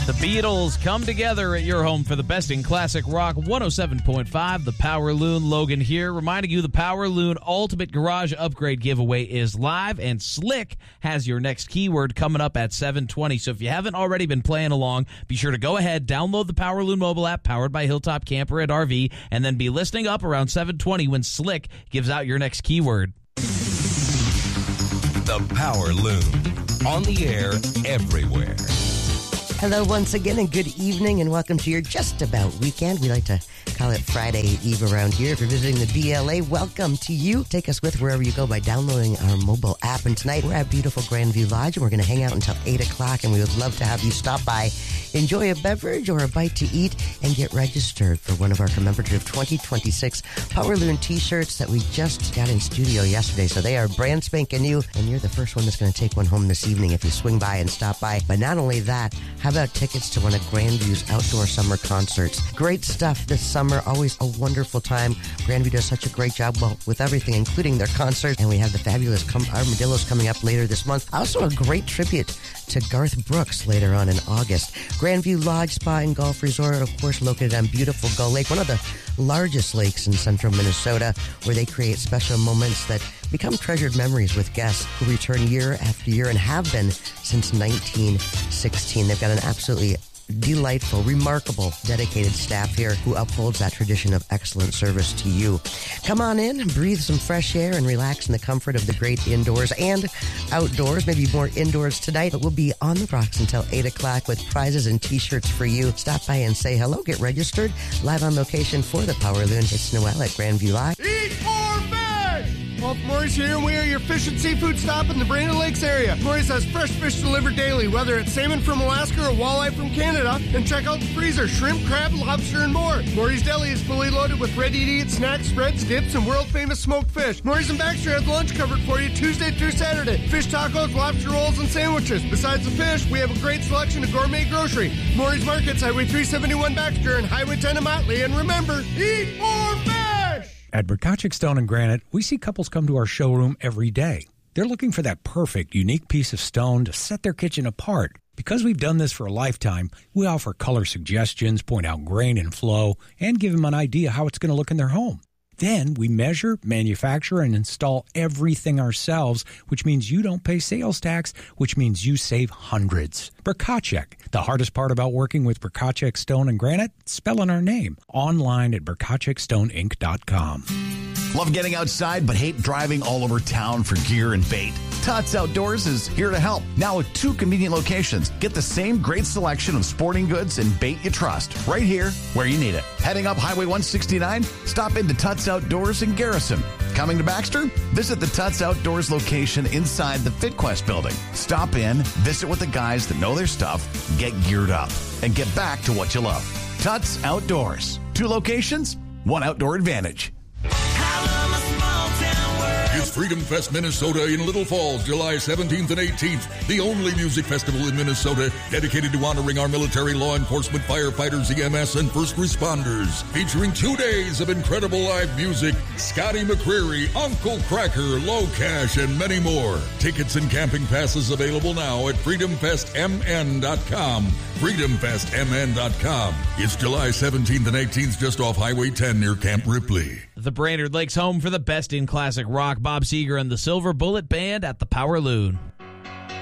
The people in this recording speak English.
The Beatles come together at your home for the best in classic rock. 107.5, the Power Loon. Logan here, reminding you the Power Loon Ultimate Garage Upgrade giveaway is live, and Slick has your next keyword coming up at 7:20. So if you haven't already been playing along, be sure to go ahead, download the Power Loon mobile app powered by Hilltop Camper and RV, and then be listening up around 7:20 when Slick gives out your next keyword. The Power Loon, on the air everywhere. Hello once again, and good evening, and welcome to your just about weekend. We like to call it Friday Eve around here. If you're visiting the BLA, welcome to you. Take us with wherever you go by downloading our mobile app. And tonight we're at beautiful Grandview Lodge, and we're going to hang out until 8 o'clock, and we would love to have you stop by, enjoy a beverage or a bite to eat, and get registered for one of our commemorative 2026 Power Loon t-shirts that we just got in studio yesterday. So they are brand spanking new, and you're the first one that's going to take one home this evening if you swing by and stop by. But not only that, how about tickets to one of Grandview's outdoor summer concerts? Great stuff this summer, always a wonderful time. Grandview does such a great job, well, with everything, including their concerts, and we have the fabulous Armadillos coming up later this month. Also a great tribute to Garth Brooks later on in August. Grandview Lodge Spa and Golf Resort, of course, located on beautiful Gull Lake, one of the largest lakes in central Minnesota, where they create special moments that become treasured memories with guests who return year after year and have been since 1916. They've got an absolutely delightful, remarkable, dedicated staff here who upholds that tradition of excellent service to you. Come on in, breathe some fresh air, and relax in the comfort of the great indoors and outdoors. Maybe more indoors tonight, but we'll be on the rocks until 8 o'clock with prizes and t-shirts for you. Stop by and say hello, get registered. Live on location for the Power Loon. It's Noel at Grandview Lodge. Eat more fish! Well, Maury's here, and we are your fish and seafood stop in the Brandon Lakes area. Maury's has fresh fish delivered daily, whether it's salmon from Alaska or walleye from Canada. And check out the freezer, shrimp, crab, lobster, and more. Maury's Deli is fully loaded with ready-to-eat snacks, spreads, dips, and world-famous smoked fish. Maury's and Baxter has lunch covered for you Tuesday through Saturday. Fish tacos, lobster rolls, and sandwiches. Besides the fish, we have a great selection of gourmet grocery. Maury's Markets, Highway 371 Baxter, and Highway 10 in Motley. And remember, eat more fish! At Burkachik Stone and Granite, we see couples come to our showroom every day. They're looking for that perfect, unique piece of stone to set their kitchen apart. Because we've done this for a lifetime, we offer color suggestions, point out grain and flow, and give them an idea how it's going to look in their home. Then we measure, manufacture, and install everything ourselves, which means you don't pay sales tax, which means you save hundreds. Burkachek. The hardest part about working with Burkachek Stone and Granite? Spelling our name. Online at burkachekStoneInc.com. Love getting outside but hate driving all over town for gear and bait? Tut's Outdoors is here to help. Now with 2 convenient locations. Get the same great selection of sporting goods and bait you trust right here where you need it. Heading up Highway 169, stop into Tut's Outdoors in Garrison. Coming to Baxter? Visit the Tut's Outdoors location inside the FitQuest building. Stop in, visit with the guys that know their stuff, get geared up, and get back to what you love. Tut's Outdoors. 2 locations, 1 outdoor advantage. It's Freedom Fest Minnesota in Little Falls, July 17th and 18th. The only music festival in Minnesota dedicated to honoring our military, law enforcement, firefighters, EMS, and first responders. Featuring 2 days of incredible live music, Scotty McCreery, Uncle Cracker, Low Cash, and many more. Tickets and camping passes available now at freedomfestmn.com. freedomfestmn.com. It's July 17th and 18th just off Highway 10 near Camp Ripley. The Brainerd Lakes home for the best in classic rock. Bob Seger and the Silver Bullet Band at the Power Loon.